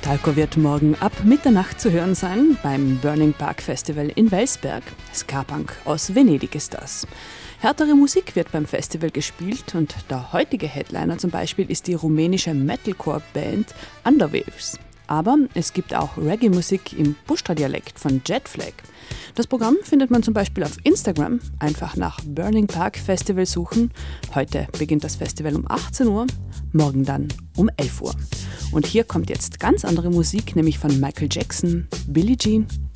Falco wird morgen ab Mitternacht zu hören sein beim Burning Park Festival in Welsberg. Ska-Punk aus Venedig ist das. Härtere Musik wird beim Festival gespielt und der heutige Headliner zum Beispiel ist die rumänische Metalcore-Band Underwaves. Aber es gibt auch Reggae-Musik im Bushra-Dialekt von Jetflag. Das Programm findet man zum Beispiel auf Instagram. Einfach nach Burning Park Festival suchen. Heute beginnt das Festival um 18 Uhr, morgen dann um 11 Uhr. Und hier kommt jetzt ganz andere Musik, nämlich von Michael Jackson, Billie Jean